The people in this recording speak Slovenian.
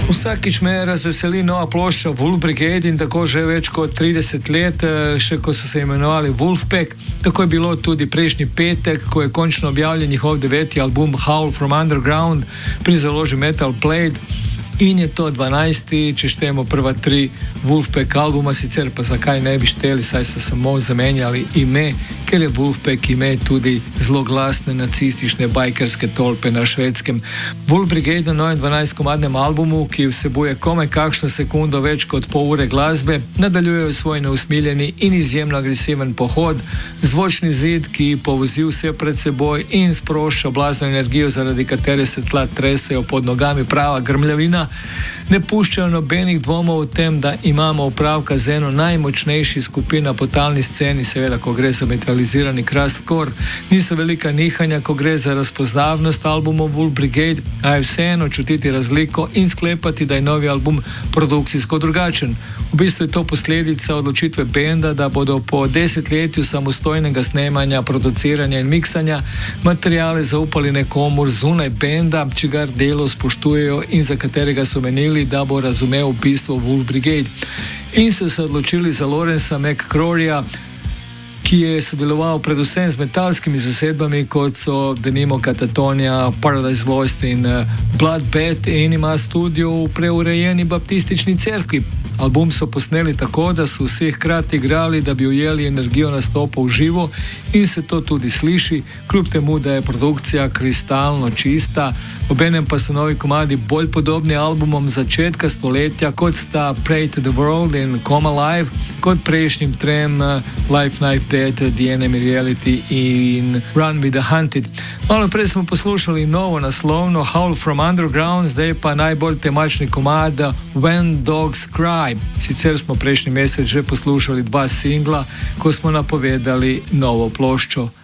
Vsakič me razveseli nova plošča Wolf Brigade in tako že več kot 30 let, še ko so se imenovali Wolfpack. Tako je bilo tudi prejšnji petek, ko je končno objavljen njihov 9. album Howl from Underground pri založbi Metal Blade. In je to 12. če štejemo prva 3 Wolfpack albuma, sicer pa zakaj ne bi šteli, saj so samo zamenjali ime, ker je Wolfpack ime tudi zloglasne nacistične bajkerske tolpe na Švedskem. Wolf Brigade na novem 12-komadnem albumu, ki vsebuje komaj kakšno sekundo več kot pol ure glasbe, nadaljujejo svoj neusmiljeni in izjemno agresiven pohod, zvočni zid, ki povozi vse pred seboj in sprošča blazno energijo, zaradi katere se tla tresejo pod nogami, prava grmljavina. Ne puščajo nobenih dvomov o tem, da imamo opravka z eno najmočnejših skupin na potalni sceni, seveda, ko gre za metalizirani crustcore. Niso velika nihanja, ko gre za razpoznavnost albumov Wolf Brigade, a je vseeno čutiti razliko in sklepati, da je novi album produkcijsko drugačen. V bistvu je to posledica odločitve benda, da bodo po desetletju samostojnega snemanja, produciranja in miksanja materiale zaupali nekomu zunaj benda, čigar delo spoštujejo in za katerega so menili, da bo razumel bistvo Wolf Brigade. In so se odločili za Lawrencea McCroryja, ki je sodeloval predvsem z metalskimi zasedbami, kot so denimo Katatonia, Paradise Lost in Bloodbath, in ima studio v preurejeni baptistični cerkvi. Album so posneli tako, da so vsi hkrati igrali, da bi ujeli energijo nastopa v živo in se to tudi sliši, kljub temu, da je produkcija kristalno čista. Obenem pa so novi komadi bolj podobni albumom začetka stoletja, kot sta Pray to the World in Come Alive, kot prejšnjim trem Life, Knife, Dead, The Enemy Reality in Run with the Hunted. Malo prej smo poslušali novo naslovno Howl from Underground, zdaj pa najbolj temačni komad When Dogs Cry. Sicer smo prejšnji mesec že poslušali 2 singla, ko smo napovedali novo ploščo.